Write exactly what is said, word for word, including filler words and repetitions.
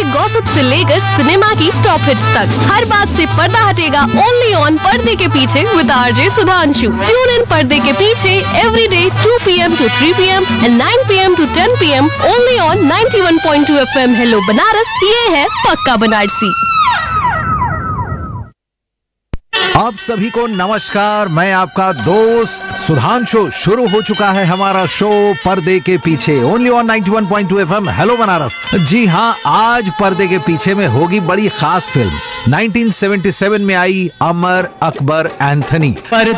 Gossip से लेकर cinema की टॉप हिट्स तक, हर बात से पर्दा हटेगा ओनली ऑन पर्दे के पीछे with RJ Sudhanshu. Tune in पर्दे के पीछे every day to P M to three P M and nine P M to ten P am only on ninety one point two F M. Hello Banaras, ये है पक्का बनारसी। आप सभी को नमस्कार, मैं आपका दोस्त सुधांशु। शुरू हो चुका है हमारा शो पर्दे के पीछे only on ninety one point two F M. Hello Banaras. जी हाँ, आज पर्दे के पीछे में होगी बड़ी खास फिल्म। नाइंटीन सेवेंटी सेवन में आई अमर अकबर एंथनी। पर्दे